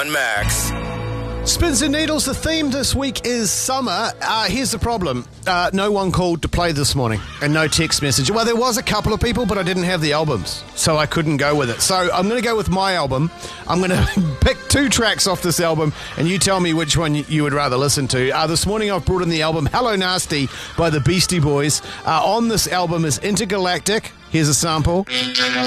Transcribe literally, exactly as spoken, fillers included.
on Max. Spins and Needles, the theme this week is summer. Uh, here's the problem. Uh, no one called to play this morning and no text message. Well, there was a couple of people, but I didn't have the albums, so I couldn't go with it. So I'm going to go with my album. I'm going to pick two tracks off this album, and you tell me which one you would rather listen to. Uh, this morning I've brought in the album Hello Nasty by the Beastie Boys. Uh, on this album is Intergalactic. Here's a sample.